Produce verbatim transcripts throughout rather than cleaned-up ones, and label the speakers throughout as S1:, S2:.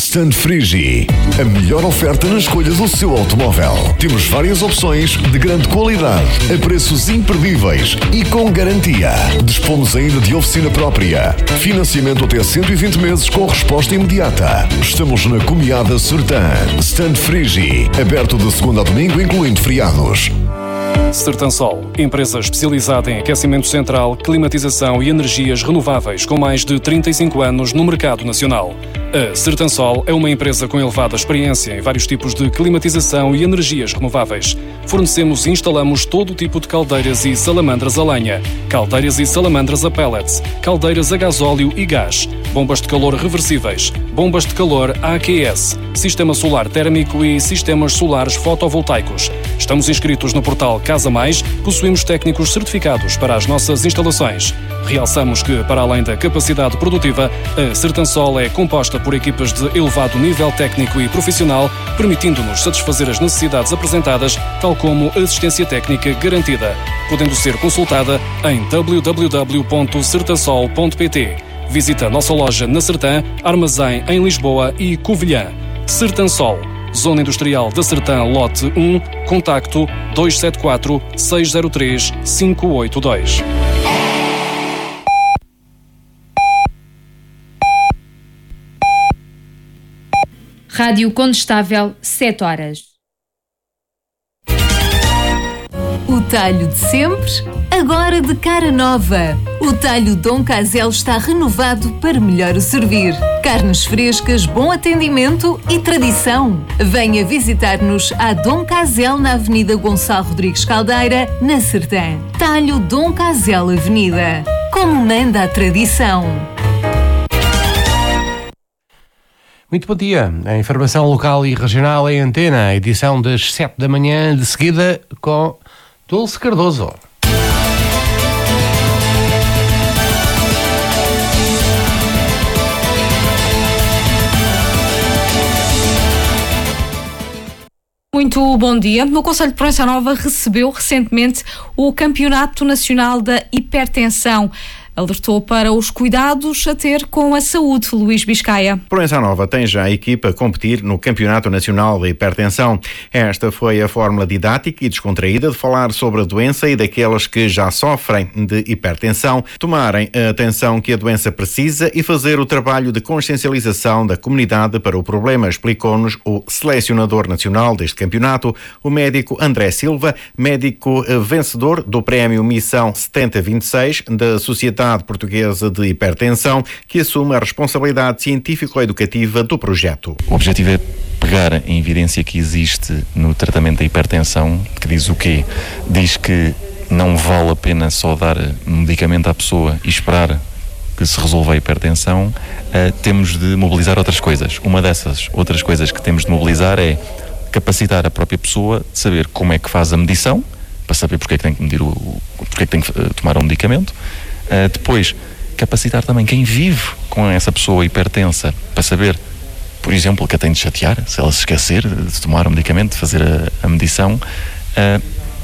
S1: Stand Frigi, a melhor oferta nas escolhas do seu automóvel. Temos várias opções de grande qualidade, a preços imperdíveis e com garantia. Dispomos ainda de oficina própria. Financiamento até cento e vinte meses com resposta imediata. Estamos na Comiada Sertã. Stand Frigi, aberto de segunda a domingo, incluindo feriados.
S2: Sertansol, empresa especializada em aquecimento central, climatização e energias renováveis com mais de trinta e cinco anos no mercado nacional. A Sertansol é uma empresa com elevada experiência em vários tipos de climatização e energias renováveis. Fornecemos e instalamos todo o tipo de caldeiras e salamandras a lenha, caldeiras e salamandras a pellets, caldeiras a gasóleo e gás, bombas de calor reversíveis, bombas de calor A Q S, sistema solar térmico e sistemas solares fotovoltaicos. Estamos inscritos no portal Casa Mais, possuímos técnicos certificados para as nossas instalações. Realçamos que, para além da capacidade produtiva, a Sertansol é composta por equipas de elevado nível técnico e profissional, permitindo-nos satisfazer as necessidades apresentadas, tal como assistência técnica garantida, podendo ser consultada em w w w ponto sertansol ponto p t. Visita a nossa loja na Sertã, armazém em Lisboa e Covilhã. Sertansol, Zona Industrial da Sertã, lote um, contacto dois sete quatro, seis zero três, cinco oito dois.
S3: Rádio Condestável, sete horas.
S4: O talho de sempre, agora de cara nova. O talho Dom Casel está renovado para melhor o servir. Carnes frescas, bom atendimento e tradição. Venha visitar-nos à Dom Casel na Avenida Gonçalo Rodrigues Caldeira, na Sertã. Talho Dom Casel Avenida. Como manda a tradição.
S5: Muito bom dia. A informação local e regional em antena, edição das sete da manhã, de seguida com Dulce Cardoso.
S6: Muito bom dia. O Conselho de Proença Nova recebeu recentemente o Campeonato Nacional da Hipertensão. Alertou para os cuidados a ter com a saúde. Luís Biscaia.
S7: Proença Nova tem já a equipa a competir no Campeonato Nacional de Hipertensão. Esta foi a fórmula didática e descontraída de falar sobre a doença e daquelas que já sofrem de hipertensão, tomarem a atenção que a doença precisa e fazer o trabalho de consciencialização da comunidade para o problema, explicou-nos o selecionador nacional deste campeonato, o médico André Silva, médico vencedor do prémio Missão setenta vinte e seis da Sociedade Portuguesa de Hipertensão, que assume a responsabilidade científico-educativa do projeto.
S8: O objetivo é pegar a evidência que existe no tratamento da hipertensão, que diz o quê? Diz que não vale a pena só dar medicamento à pessoa e esperar que se resolva a hipertensão. Uh, temos de mobilizar outras coisas. Uma dessas outras coisas que temos de mobilizar é capacitar a própria pessoa de saber como é que faz a medição, para saber porque é que tem que medir o, porque é que tem que uh, tomar o medicamento. Uh, depois, capacitar também quem vive com essa pessoa hipertensa para saber, por exemplo, que a tem de chatear, se ela se esquecer de tomar o medicamento, de fazer a, a medição. Uh,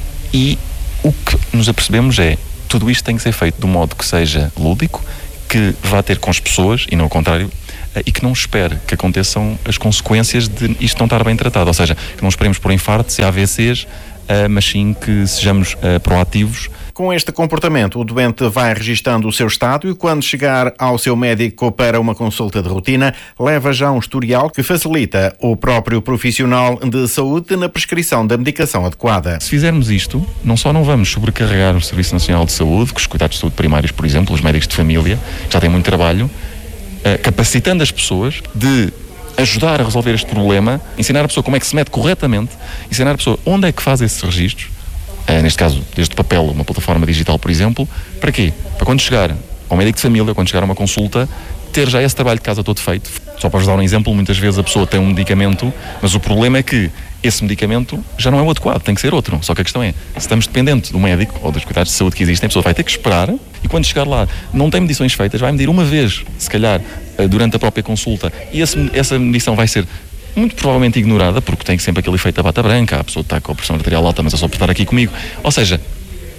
S8: e o que nos apercebemos é, tudo isto tem que ser feito de um modo que seja lúdico, que vá ter com as pessoas, e não ao contrário, uh, e que não espere que aconteçam as consequências de isto não estar bem tratado. Ou seja, que não esperemos por infartos e A V Cs, uh, mas sim que sejamos uh, proativos.
S7: Com este comportamento, o doente vai registando o seu estado e, quando chegar ao seu médico para uma consulta de rotina, leva já um historial que facilita o próprio profissional de saúde na prescrição da medicação adequada.
S8: Se fizermos isto, não só não vamos sobrecarregar o Serviço Nacional de Saúde, que os cuidados de saúde primários, por exemplo, os médicos de família, já têm muito trabalho, capacitando as pessoas de ajudar a resolver este problema, ensinar a pessoa como é que se mete corretamente, ensinar a pessoa onde é que faz esses registros. Uh, neste caso, desde o papel, uma plataforma digital, por exemplo. Para quê? Para quando chegar ao médico de família, quando chegar a uma consulta, ter já esse trabalho de casa todo feito. Só para vos dar um exemplo, muitas vezes a pessoa tem um medicamento, mas o problema é que esse medicamento já não é o adequado, tem que ser outro. Só que a questão é, se estamos dependentes do médico ou dos cuidados de saúde que existem, a pessoa vai ter que esperar e quando chegar lá não tem medições feitas, vai medir uma vez, se calhar, durante a própria consulta, e esse, essa medição vai ser muito provavelmente ignorada, porque tem sempre aquele efeito da bata branca, a pessoa está com a pressão arterial alta, mas é só por estar aqui comigo. Ou seja,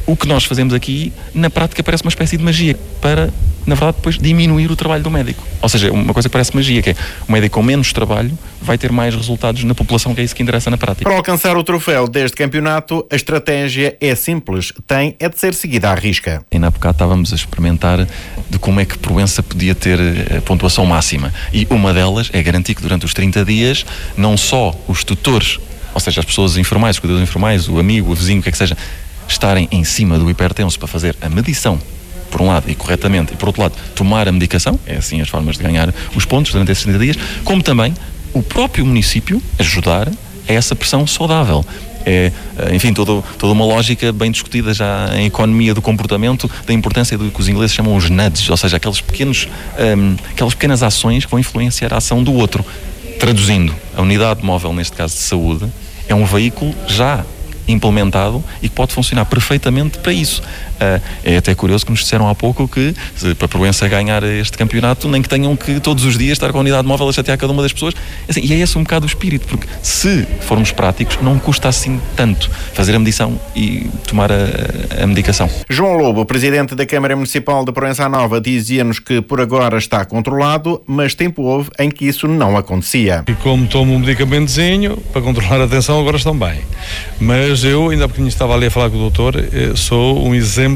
S8: o que nós fazemos aqui, na prática, parece uma espécie de magia para, na verdade, depois diminuir o trabalho do médico. Ou seja, uma coisa que parece magia, que é o médico com menos trabalho vai ter mais resultados na população, que é isso que interessa na prática.
S7: Para alcançar o troféu deste campeonato, a estratégia é simples, tem é de ser seguida à risca.
S8: Ainda há bocado estávamos a experimentar de como é que Proença podia ter a pontuação máxima. E uma delas é garantir que durante os trinta dias, não só os tutores, ou seja, as pessoas informais, os cuidadores informais, o amigo, o vizinho, o que é que seja, estarem em cima do hipertenso para fazer a medição, por um lado, e corretamente, e por outro lado, tomar a medicação, é assim as formas de ganhar os pontos durante esses trinta dias, como também o próprio município ajudar a essa pressão saudável. É, enfim, todo, toda uma lógica bem discutida já em economia do comportamento, da importância do que os ingleses chamam os nudges, ou seja, aqueles pequenos, um, aquelas pequenas ações que vão influenciar a ação do outro. Traduzindo, a unidade móvel, neste caso de saúde, é um veículo já implementado e que pode funcionar perfeitamente para isso. Uh, é até curioso que nos disseram há pouco que, se, para Proença ganhar este campeonato, nem que tenham que todos os dias estar com a unidade móvel a chatear cada uma das pessoas. Assim, e é esse um bocado o espírito, porque se formos práticos, não custa assim tanto fazer a medição e tomar a, a medicação.
S7: João Lobo, presidente da Câmara Municipal de Proença Nova, dizia-nos que por agora está controlado, mas tempo houve em que isso não acontecia.
S9: E como tomo um medicamentozinho para controlar a tensão, agora estão bem. Mas eu, ainda há pouquinho estava ali a falar com o doutor, sou um exemplo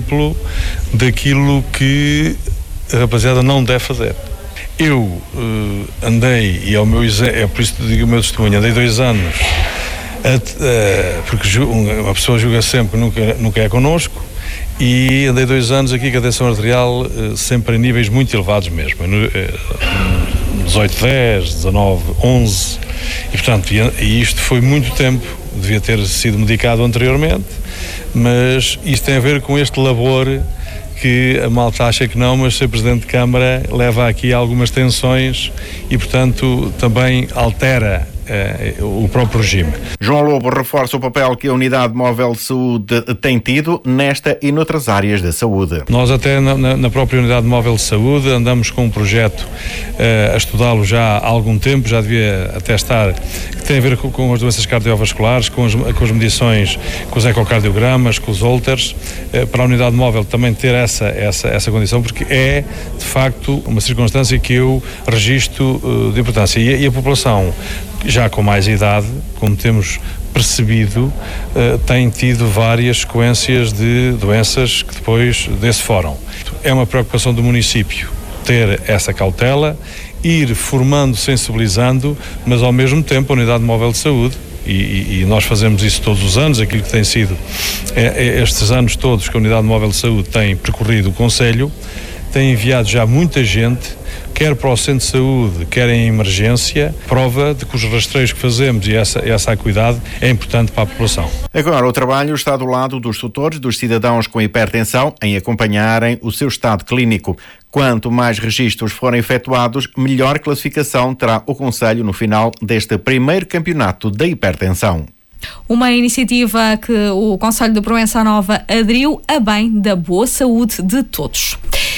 S9: daquilo que a rapaziada não deve fazer. Eu uh, andei, e é, o meu, é por isso que digo o meu testemunho, andei dois anos, a, uh, porque uma pessoa julga sempre que nunca, nunca é connosco, e andei dois anos aqui com a tensão arterial uh, sempre em níveis muito elevados mesmo, no, uh, dezoito, dez, dezanove, onze, e portanto, e, e isto foi muito tempo, devia ter sido medicado anteriormente, mas isto tem a ver com este labor que a malta acha que não, mas ser Presidente de Câmara leva aqui algumas tensões e, portanto, também altera eh, o próprio regime.
S7: João Lobo reforça o papel que a Unidade Móvel de Saúde tem tido nesta e noutras áreas da saúde.
S9: Nós até na, na própria Unidade Móvel de Saúde andamos com um projeto eh, a estudá-lo já há algum tempo, já devia até estar, que tem a ver com, com as doenças cardiovasculares, com as, com as medições, com os ecocardiogramas, com os holters, eh, para a Unidade Móvel também ter essa, essa, essa condição, porque é, de facto, uma circunstância que eu registro uh, de importância. E, e a população, já com mais idade, como temos percebido, uh, tem tido várias sequências de doenças que depois desse foram. É uma preocupação do município ter essa cautela, ir formando, sensibilizando, mas ao mesmo tempo a Unidade Móvel de Saúde, e, e, e nós fazemos isso todos os anos, aquilo que tem sido é, é estes anos todos que a Unidade Móvel de Saúde tem percorrido o Conselho, tem enviado já muita gente, quer para o centro de saúde, quer em emergência, prova de que os rastreios que fazemos e essa, essa acuidade é importante para a população.
S7: Agora, o trabalho está do lado dos tutores, dos cidadãos com hipertensão, em acompanharem o seu estado clínico. Quanto mais registros forem efetuados, melhor classificação terá o Conselho no final deste primeiro campeonato da hipertensão.
S6: Uma iniciativa que o Conselho de Proença Nova aderiu a bem da boa saúde de todos.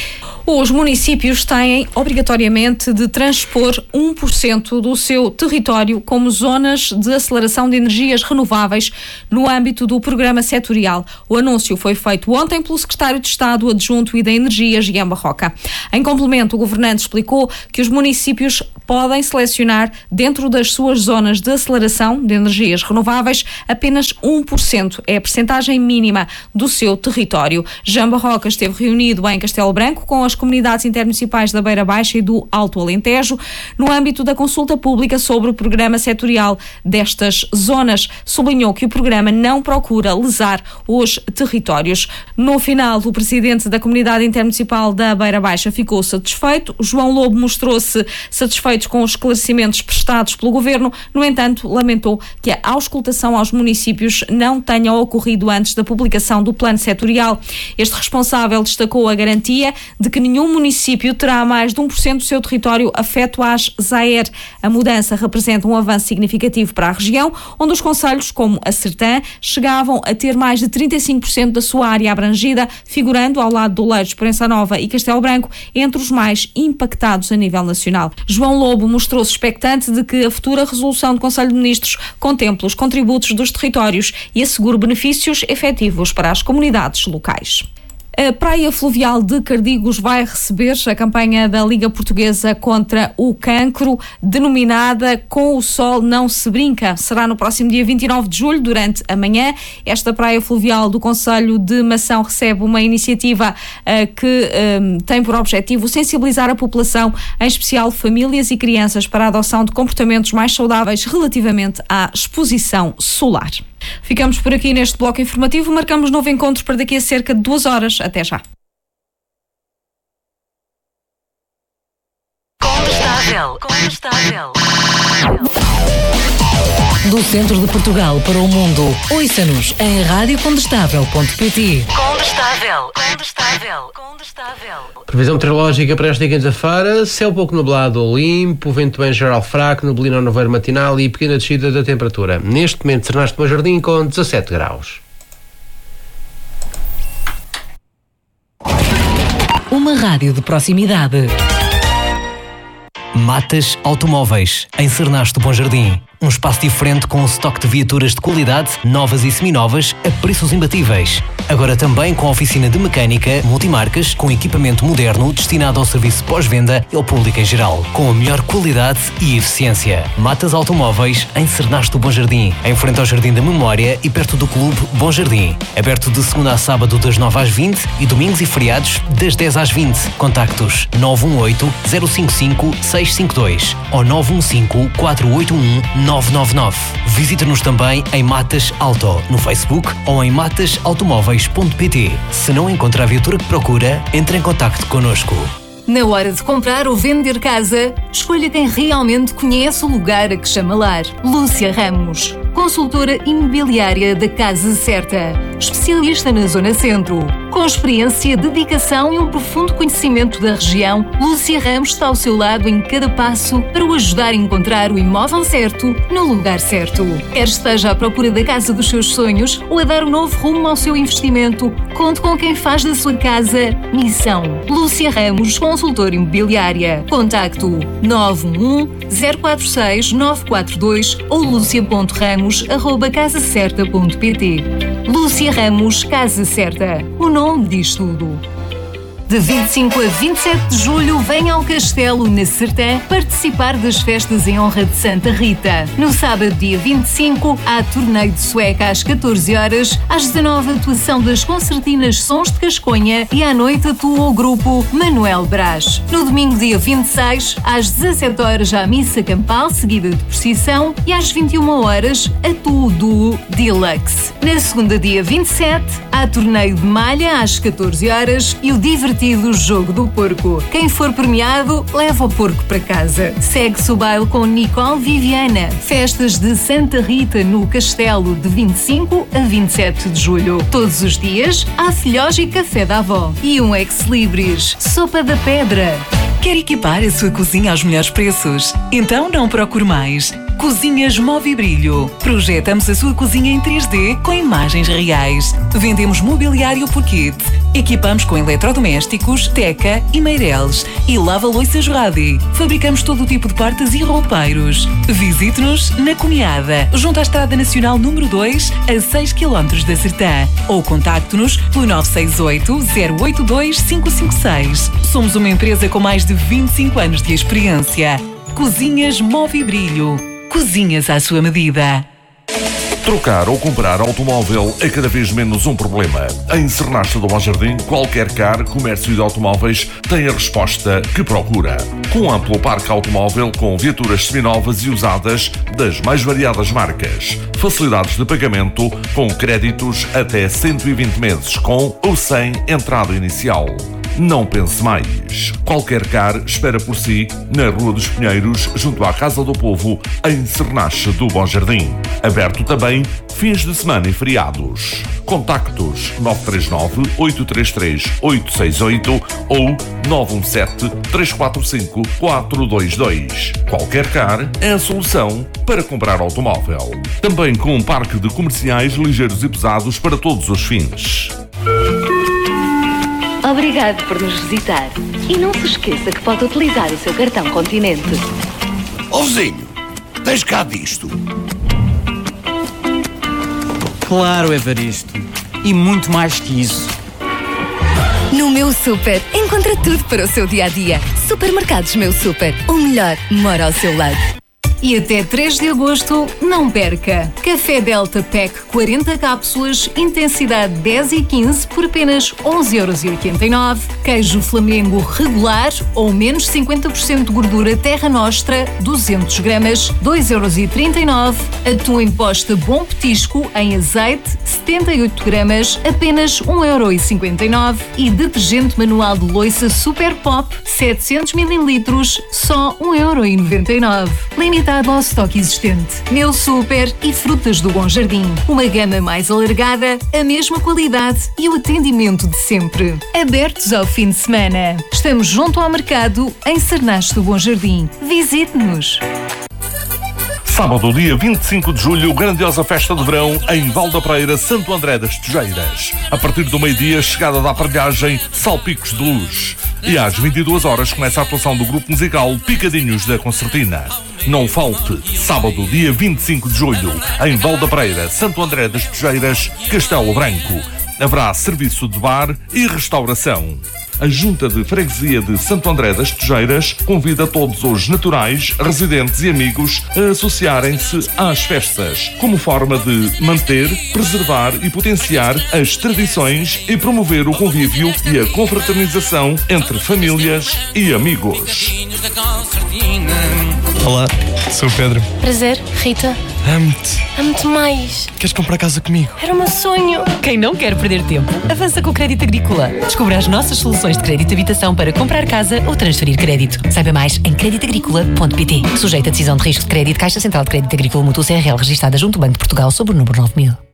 S6: Os municípios têm obrigatoriamente de transpor um por cento do seu território como zonas de aceleração de energias renováveis no âmbito do programa setorial. O anúncio foi feito ontem pelo secretário de Estado Adjunto e da Energia, Jean Barroca. Em complemento, o governante explicou que os municípios podem selecionar dentro das suas zonas de aceleração de energias renováveis apenas um por cento. É a percentagem mínima do seu território. Jean Barroca esteve reunido em Castelo Branco com as comunidades intermunicipais da Beira Baixa e do Alto Alentejo no âmbito da consulta pública sobre o programa setorial destas zonas. Sublinhou que o programa não procura lesar os territórios. No final, o presidente da comunidade intermunicipal da Beira Baixa ficou satisfeito. João Lobo mostrou-se satisfeito com os esclarecimentos prestados pelo governo. No entanto, lamentou que a auscultação aos municípios não tenha ocorrido antes da publicação do plano setorial. Este responsável destacou a garantia de que nenhum município terá mais de um por cento do seu território afeto às Z A E R. A mudança representa um avanço significativo para a região, onde os concelhos, como a Sertã, chegavam a ter mais de trinta e cinco por cento da sua área abrangida, figurando ao lado de Oleiros, Esperança Nova e Castelo Branco entre os mais impactados a nível nacional. João Lobo mostrou-se expectante de que a futura resolução do Conselho de Ministros contemple os contributos dos territórios e assegure benefícios efetivos para as comunidades locais. A Praia Fluvial de Cardigos vai receber a campanha da Liga Portuguesa contra o Cancro, denominada Com o Sol Não Se Brinca. Será no próximo dia vinte e nove de julho, durante a manhã. Esta Praia Fluvial do Concelho de Mação recebe uma iniciativa uh, que um, tem por objetivo sensibilizar a população, em especial famílias e crianças, para a adoção de comportamentos mais saudáveis relativamente à exposição solar. Ficamos por aqui neste bloco informativo. Marcamos novo encontro para daqui a cerca de duas horas. Até já.
S10: Condestável. Condestável. Do centro de Portugal para o mundo. Ouça-nos em rádio condestável ponto pt. Condestável. Condestável. Condestável.
S5: Previsão meteorológica para esta quinta-feira: céu pouco nublado ou limpo, vento em geral fraco, neblina no nevoeiro matinal e pequena descida da temperatura. Neste momento, Sernaste Bom Jardim com dezassete graus.
S10: Uma rádio de proximidade.
S11: Matas Automóveis, em Sernaste Bom Jardim. Um espaço diferente com um estoque de viaturas de qualidade, novas e seminovas, a preços imbatíveis. Agora também com oficina de mecânica, multimarcas, com equipamento moderno destinado ao serviço pós-venda e ao público em geral. Com a melhor qualidade e eficiência. Matas Automóveis, em Sernaste Bom Jardim. Em frente ao Jardim da Memória e perto do Clube Bom Jardim. Aberto de segunda a sábado das nove às vinte e domingos e feriados das dez às vinte. Contactos nove um oito, zero cinco cinco, seis cinco dois ou nove um cinco, quatro oito um, nove nove nove. Visite-nos também em Matas Auto, no Facebook ou em matas automóveis ponto pt. Se não encontra a viatura que procura, entre em contacto connosco.
S4: Na hora de comprar ou vender casa, escolha quem realmente conhece o lugar a que chama lar. Lúcia Ramos, consultora imobiliária da Casa Certa, especialista na Zona Centro. Com experiência, dedicação e um profundo conhecimento da região, Lúcia Ramos está ao seu lado em cada passo para o ajudar a encontrar o imóvel certo no lugar certo. Quer esteja à procura da casa dos seus sonhos ou a dar um novo rumo ao seu investimento, conte com quem faz da sua casa missão. Lúcia Ramos, consultora imobiliária. Contacto nove um um, zero quatro seis, nove quatro dois ou lucia ponto ramos arroba casa certa ponto pt. Lúcia Ramos, Casa Certa. O nome diz tudo. De vinte e cinco a vinte e sete de julho, venha ao Castelo, na Sertã, participar das festas em honra de Santa Rita. No sábado, dia vinte e cinco, há torneio de sueca às catorze horas, às dezanove, atuação das concertinas Sons de Casconha e à noite atua o grupo Manuel Brás. No domingo, dia vinte e seis, às dezassete horas, há missa campal, seguida de procissão, e às vinte e uma horas, atua o duo Deluxe. Na segunda, dia vinte e sete, há torneio de malha às catorze horas e o divertido Jogo do Porco. Quem for premiado, leva o porco para casa. Segue-se o baile com Nicole Viviana. Festas de Santa Rita no Castelo, de vinte e cinco a vinte e sete de julho. Todos os dias, há filhós e café da avó. E um ex-libris, sopa da pedra.
S10: Quer equipar a sua cozinha aos melhores preços? Então não procure mais. Cozinhas Movibrilho. Projetamos a sua cozinha em três D com imagens reais. Vendemos mobiliário por kit. Equipamos com eletrodomésticos, teca e meireles. E lava-loiças Radi. Fabricamos todo o tipo de portas e roupeiros. Visite-nos na Comiada, junto à Estrada Nacional número dois, a seis quilómetros da Sertã. Ou contacte-nos pelo nove seis oito, zero oito dois, cinco cinco seis. Somos uma empresa com mais de vinte e cinco anos de experiência. Cozinhas Movibrilho. Cozinhas à sua medida.
S12: Trocar ou comprar automóvel é cada vez menos um problema. Em Sernaste do Bom Jardim, qualquer car, comércio de automóveis tem a resposta que procura. Com um amplo parque automóvel com viaturas seminovas e usadas das mais variadas marcas. Facilidades de pagamento com créditos até cento e vinte meses, com ou sem entrada inicial. Não pense mais. Qualquer car espera por si na Rua dos Pinheiros, junto à Casa do Povo, em Cernache do Bom Jardim. Aberto também fins de semana e feriados. Contactos nove três nove, oito três três, oito seis oito ou nove um sete, três quatro cinco, quatro dois dois. Qualquer car é a solução para comprar automóvel. Também com um parque de comerciais ligeiros e pesados para todos os fins.
S13: Obrigado por nos visitar. E não se esqueça que pode utilizar o seu cartão Continente.
S14: Ó vizinho, tens cá disto?
S15: Claro, Evaristo. E muito mais que isso.
S16: No Meu Super, encontra tudo para o seu dia-a-dia. Supermercados Meu Super. O melhor mora ao seu lado.
S4: E até três de agosto, não perca! Café Delta Pack quarenta cápsulas, intensidade dez e quinze por apenas onze euros e oitenta e nove. Queijo Flamengo regular ou menos cinquenta por cento de gordura Terra Nostra, duzentos gramas, dois euros e trinta e nove. Atum em posta Bom Petisco em azeite, setenta e oito gramas, apenas um euro e cinquenta e nove. E detergente manual de louça Super Pop, setecentos mililitros, só um euro e noventa e nove. Limitado ao estoque existente. Meu Super e Frutas do Bom Jardim. Uma gama mais alargada, a mesma qualidade e o atendimento de sempre. Abertos ao fim de semana. Estamos junto ao mercado em Cernache do Bom Jardim. Visite-nos.
S12: Sábado, dia vinte e cinco de julho, grandiosa festa de verão em Val da Preira, Santo André das Tejeiras. A partir do meio-dia, chegada da aparelhagem Salpicos de Luz. E às vinte e duas horas começa a atuação do grupo musical Picadinhos da Concertina. Não falte, sábado, dia vinte e cinco de julho, em Val da Preira, Santo André das Tejeiras, Castelo Branco. Haverá serviço de bar e restauração. A Junta de Freguesia de Santo André das Tejeiras convida todos os naturais, residentes e amigos a associarem-se às festas, como forma de manter, preservar e potenciar as tradições e promover o convívio e a confraternização entre famílias e amigos.
S17: Olá, sou o Pedro.
S18: Prazer, Rita.
S17: Amo-te.
S18: Amo-te mais.
S17: Queres comprar casa comigo?
S18: Era o meu sonho.
S19: Quem não quer perder tempo, avança com o Crédito Agrícola. Descubra as nossas soluções de crédito de habitação para comprar casa ou transferir crédito. Saiba mais em crédito agrícola ponto pt. Sujeito a decisão de risco de crédito, Caixa Central de Crédito Agrícola Mútuo C R L, registada junto ao Banco de Portugal sob o número nove mil.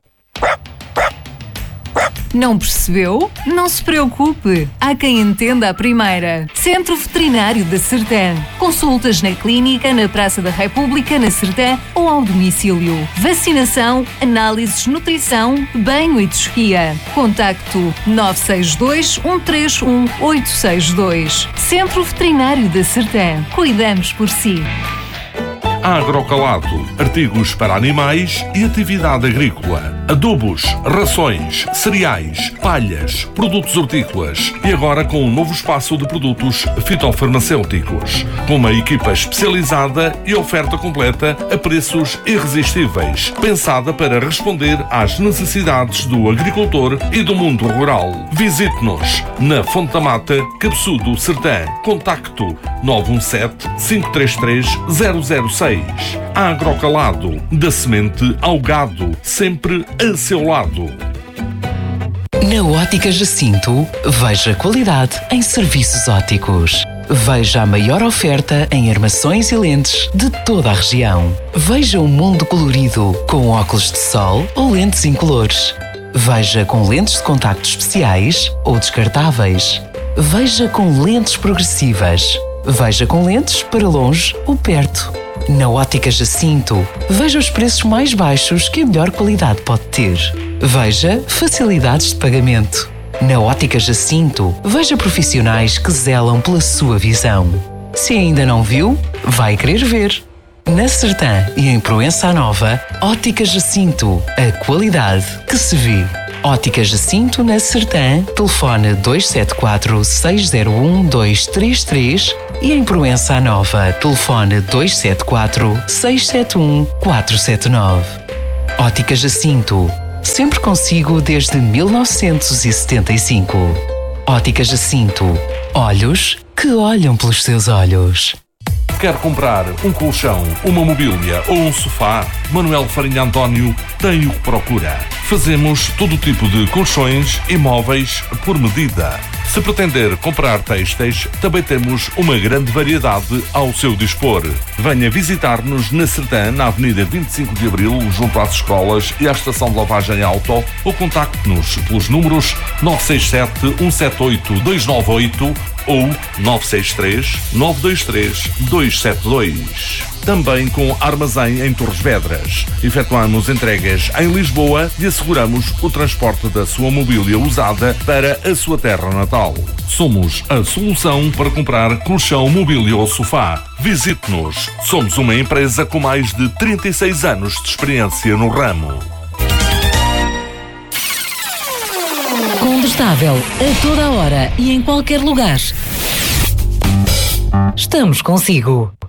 S4: Não percebeu? Não se preocupe. Há quem entenda a primeira. Centro Veterinário da Sertã. Consultas na clínica, na Praça da República, na Sertã ou ao domicílio. Vacinação, análises, nutrição, banho e tosquia. Contacto nove seis dois, um três um, oito seis dois. Centro Veterinário da Sertã. Cuidamos por si.
S12: Agrocalado, artigos para animais e atividade agrícola, adubos, rações, cereais, palhas, produtos hortícolas e agora com um novo espaço de produtos fitofarmacêuticos, com uma equipa especializada e oferta completa a preços irresistíveis, pensada para responder às necessidades do agricultor e do mundo rural. Visite-nos na Fonte da Mata, Cabeçudo, Sertã. Contacto nove um sete, cinco três três, zero zero seis. Agrocalado, da semente ao gado, sempre a seu lado.
S20: Na Ótica Jacinto, veja qualidade em serviços ópticos. Veja a maior oferta em armações e lentes de toda a região. Veja um mundo colorido com óculos de sol ou lentes incolores. Veja com lentes de contacto especiais ou descartáveis. Veja com lentes progressivas. Veja com lentes para longe ou perto. Na Ótica Jacinto, veja os preços mais baixos que a melhor qualidade pode ter. Veja facilidades de pagamento. Na Ótica Jacinto, veja profissionais que zelam pela sua visão. Se ainda não viu, vai querer ver. Na Sertã e em Proença Nova, Ótica Jacinto, a qualidade que se vê. Ótica Jacinto na Sertã, telefone dois sete quatro, seis zero um, dois três três e em Proença Nova, telefone dois sete quatro, seis sete um, quatro sete nove. Ótica Jacinto, sempre consigo desde mil novecentos e setenta e cinco. Ótica Jacinto, olhos que olham pelos seus olhos.
S12: Quer comprar um colchão, uma mobília ou um sofá? Manuel Farinha António tem o que procura. Fazemos todo tipo de colchões e móveis por medida. Se pretender comprar têxteis, também temos uma grande variedade ao seu dispor. Venha visitar-nos na Sertã, na Avenida vinte e cinco de Abril, junto às escolas e à estação de lavagem auto, ou contacte-nos pelos números nove seis sete, um sete oito, dois nove oito ou nove seis três, nove dois três, dois sete dois. Também com armazém em Torres Vedras. Efetuamos entregas em Lisboa e asseguramos o transporte da sua mobília usada para a sua terra natal. Somos a solução para comprar colchão, mobília ou sofá. Visite-nos. Somos uma empresa com mais de trinta e seis anos de experiência no ramo.
S19: Condestável, a toda hora e em qualquer lugar. Estamos consigo.